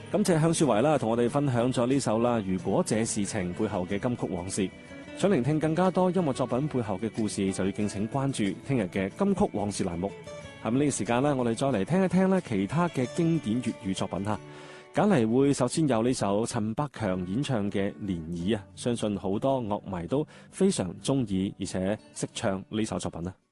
感謝向雪懷啦，同我哋分享咗呢首啦。如果這是情背後嘅金曲往事，想聆聽更加多音樂作品背後嘅故事，就要敬請關注聽日嘅金曲往事欄目。咁呢個時間呢，我哋再嚟聽一聽咧其他嘅經典粵語作品嚇。揀嚟會首先有呢首陳百強演唱嘅《漣漪》啊，相信好多樂迷都非常中意，而且識唱呢首作品啊。